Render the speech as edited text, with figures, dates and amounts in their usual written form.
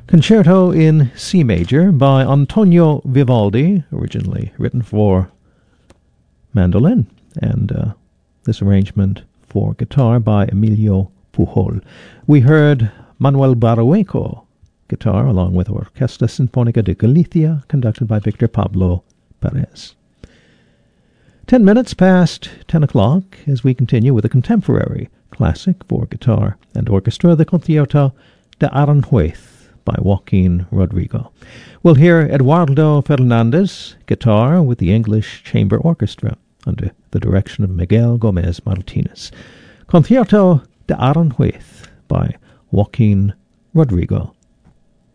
Concerto in C major by Antonio Vivaldi, originally written for mandolin, and this arrangement for guitar by Emilio Pujol. We heard Manuel Barrueco, guitar, along with Orquesta Sinfónica de Galicia, conducted by Victor Pablo Perez. 10 minutes past 10 o'clock as we continue with a contemporary classic for guitar and orchestra, the Concierto de Aranjuez by Joaquin Rodrigo. We'll hear Eduardo Fernandez, guitar, with the English Chamber Orchestra under the direction of Miguel Gomez Martinez. Concierto de Aranjuez by Joaquin Rodrigo.